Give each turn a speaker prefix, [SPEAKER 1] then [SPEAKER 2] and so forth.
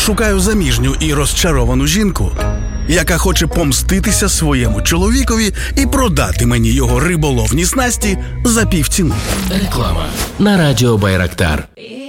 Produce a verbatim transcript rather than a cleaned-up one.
[SPEAKER 1] Шукаю заміжню і розчаровану жінку, яка хоче помститися своєму чоловікові і продати мені його риболовні снасті за півціни.
[SPEAKER 2] Реклама на радіо Байрактар.